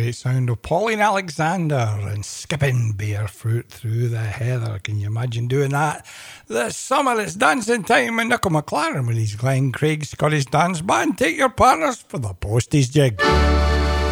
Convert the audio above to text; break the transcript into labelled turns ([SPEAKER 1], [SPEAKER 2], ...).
[SPEAKER 1] great sound of Pauline Alexander and skipping barefoot through the heather. Can you imagine doing that? This summer it's dancing time with Nico McLaren with his Glen Craig Scottish Dance Band. Take your partners for the posties jig.